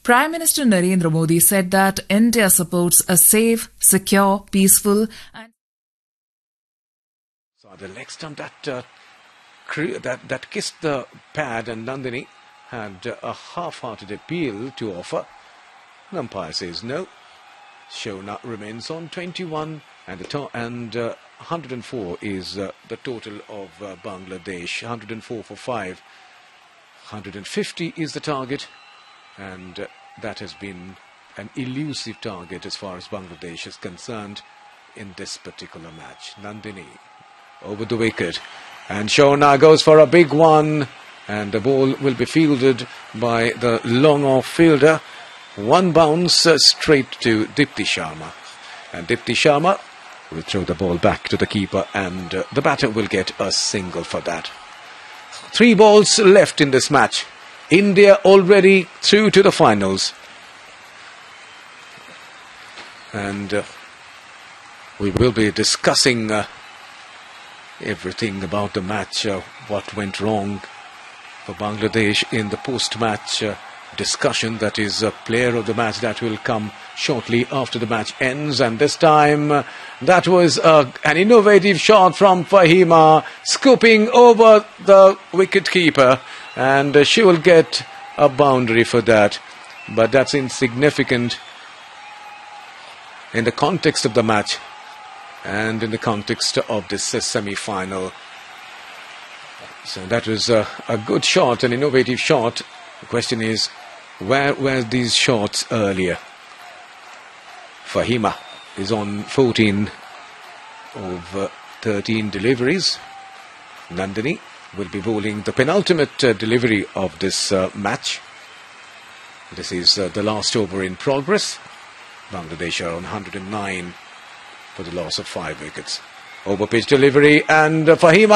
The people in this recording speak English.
Prime Minister Narendra Modi said that India supports a safe, secure, peaceful and... So the leg stump that kissed the pad, and Nandini had a half-hearted appeal to offer. The umpire says no. Shona remains on 21 and 104 is the total of Bangladesh. 104 for 5. 150 is the target, and that has been an elusive target as far as Bangladesh is concerned in this particular match. Nandini over the wicket, and Shona goes for a big one, and the ball will be fielded by the long-off fielder. One bounce straight to Dipti Sharma, and Dipti Sharma will throw the ball back to the keeper, and the batter will get a single for that. 3 balls left in this match. India already through to the finals, and we will be discussing everything about the match, what went wrong for Bangladesh in the post-match discussion. That is a player of the match that will come shortly after the match ends, and this time that was an innovative shot from Fahima, scooping over the wicket-keeper, and she will get a boundary for that, but that's insignificant in the context of the match and in the context of this semi-final. So that was a good shot, an innovative shot. The question is, where were these shots earlier? Fahima is on 14 of 13 deliveries. Nandini will be bowling the penultimate delivery of this match. This is the last over in progress. Bangladesh are on 109 for the loss of 5 wickets. Over pitch delivery, and Fahima